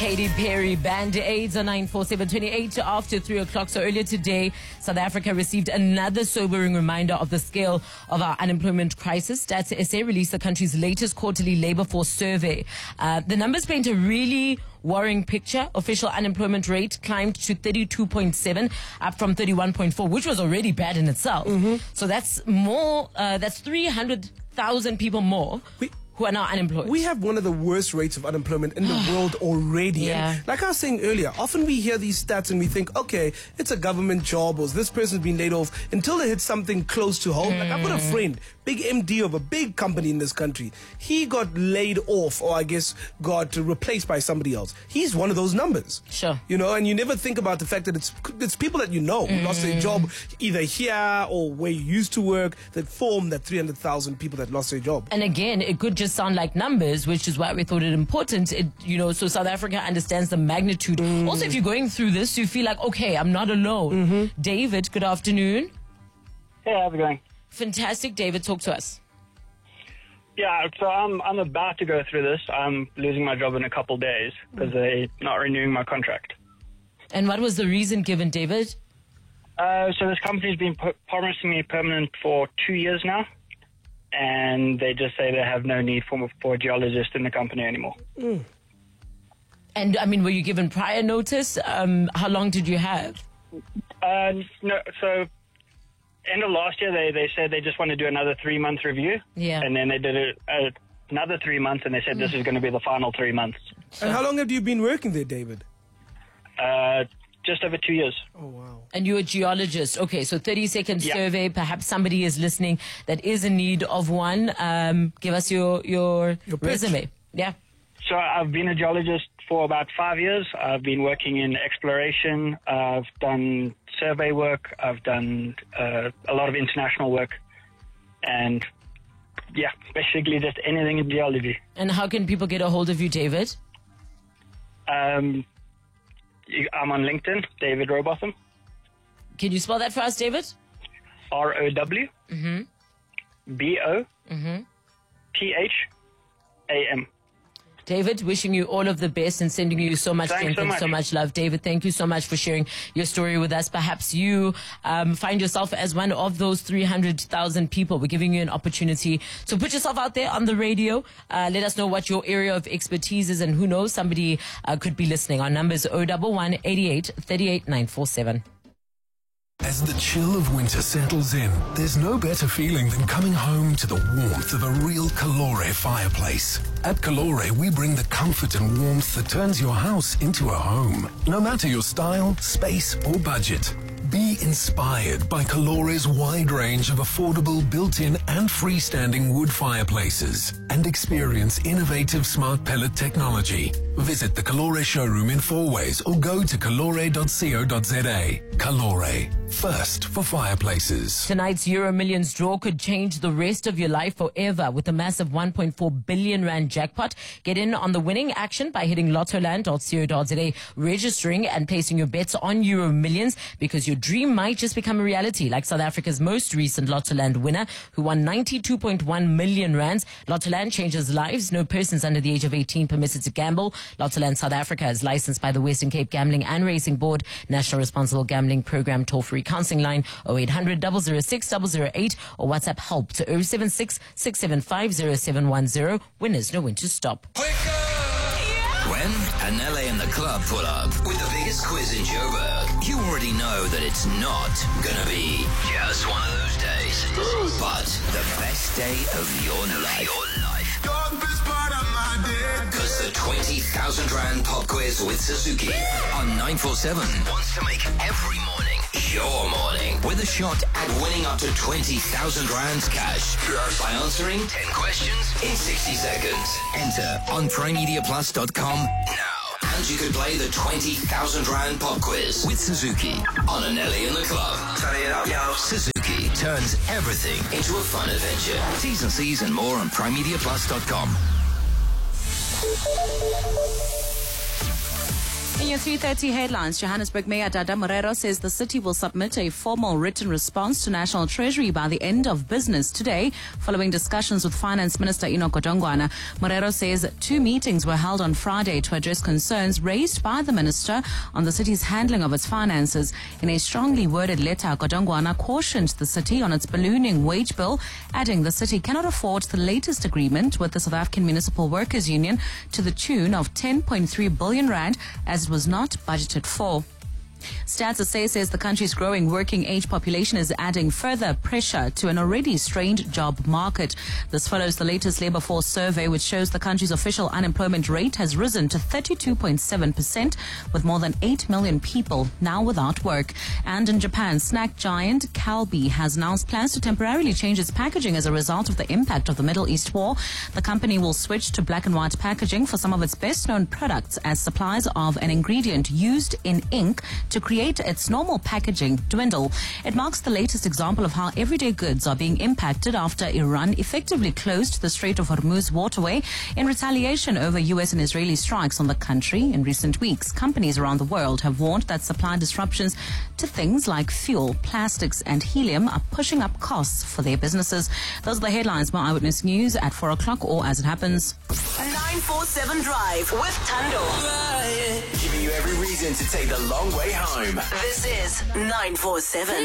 Katy Perry, Band-Aids on 94728 after 3 o'clock. So earlier today, South Africa received another sobering reminder of the scale of our unemployment crisis. Stats SA released the country's latest quarterly labor force survey. The numbers paint a really worrying picture. Official unemployment rate climbed to 32.7, up from 31.4, which was already bad in itself. So that's more, that's 300,000 people more who are now unemployed. We have one of the worst rates of unemployment in the world already. Yeah. And like I was saying earlier, often we hear these stats and we think, okay, it's a government job or this person's been laid off, until they hit something close to home. Like I've got a friend, big MD of a big company in this country. He got laid off, or I guess got replaced by somebody else. He's one of those numbers. Sure. You know, and you never think about the fact that it's people that you know who lost their job either here or where you used to work that form that 300,000 people that lost their job. And again, it could just sound like numbers, which is why we thought it important. So South Africa understands the magnitude. Also, if you're going through this, you feel like, okay, I'm not alone. David, good afternoon. Hey, how's it going? Fantastic, David. Talk to us. Yeah, so I'm about to go through this. I'm losing my job in a couple days because they're not renewing my contract. And what was the reason given, David? So this company's been promising me permanent for 2 years now, and they just say they have no need for a geologist in the company anymore. And, I mean, were you given prior notice? How long did you have? No, so end of last year, they said they just want to do another 3-month review. Yeah. And then they did another 3 months, and they said this is going to be the final 3 months. And how long have you been working there, David? Just over 2 years. Oh, wow. And you're a geologist. Okay, so 30-second survey. Perhaps somebody is listening that is in need of one. Give us your resume. Yeah. So I've been a geologist for about 5 years. I've been working in exploration. I've done survey work. I've done a lot of international work. And, yeah, basically just anything in geology. And how can people get a hold of you, David? I'm on LinkedIn, David Robotham. Can you spell that for us, David? ROW BOTHAM. David, wishing you all of the best and sending you so much Thanks strength so and much. so much love. David, thank you so much for sharing your story with us. Perhaps you find yourself as one of those 300,000 people. We're giving you an opportunity to put yourself out there on the radio. Let us know what your area of expertise is, and who knows, somebody could be listening. Our number is 011 88 38 947. As the chill of winter settles in, there's no better feeling than coming home to the warmth of a real Calore fireplace. At Calore, we bring the comfort and warmth that turns your house into a home. No matter your style, space, or budget. Be inspired by Calore's wide range of affordable built-in and freestanding wood fireplaces and experience innovative smart pellet technology. Visit the Calore showroom in Fourways or go to calore.co.za. Calore, first for fireplaces. Tonight's Euro Millions draw could change the rest of your life forever with a massive 1.4 billion rand jackpot. Get in on the winning action by hitting lottoland.co.za, registering and placing your bets on Euro Millions, because your dream might just become a reality, like South Africa's most recent Lottoland winner who won 92.1 million rands. Lottoland changes lives. No persons under the age of 18 permitted to gamble. Lottoland South Africa is licensed by the Western Cape Gambling and Racing Board. National Responsible Gambling Program toll-free counseling line 0800 006 008 or WhatsApp help to 076 675 0710. Winners know when to stop. When Anele and the club pull up with the biggest quiz in Joburg, you already know that it's not gonna be just one of those days, but the best day of your life. Because the 20,000 Rand pop quiz with Suzuki on 947 wants to make every morning your morning with a shot at winning up to 20,000 Rands cash by answering 10 questions in 60 seconds. Enter on primemediaplus.com now. And you could play the 20,000 Rand pop quiz with Suzuki on Anele and the club. Turn it up, yo. Suzuki turns everything into a fun adventure. T's and C's and more on primemediaplus.com. your 3:30 headlines, Johannesburg Mayor Dada Morero says the city will submit a formal written response to National Treasury by the end of business today, following discussions with Finance Minister Enoch Godongwana. Morero says 2 meetings were held on Friday to address concerns raised by the minister on the city's handling of its finances. In a strongly worded letter, Godongwana cautioned the city on its ballooning wage bill, adding the city cannot afford the latest agreement with the South African Municipal Workers Union to the tune of 10.3 billion rand, as it was not budgeted for. Stats SA says the country's growing working age population is adding further pressure to an already strained job market. This follows the latest labour force survey, which shows the country's official unemployment rate has risen to 32.7%, with more than 8 million people now without work. And in Japan, snack giant Calbee has announced plans to temporarily change its packaging as a result of the impact of the Middle East war. The company will switch to black and white packaging for some of its best-known products as supplies of an ingredient used in ink to create its normal packaging dwindle. It marks the latest example of how everyday goods are being impacted after Iran effectively closed the Strait of Hormuz waterway in retaliation over US and Israeli strikes on the country in recent weeks. Companies around the world have warned that supply disruptions to things like fuel, plastics and helium are pushing up costs for their businesses. Those are the headlines. My Eyewitness News at 4 o'clock or as it happens. 947 Drive with Tando. Giving you every reason to take the long way home. This is 947.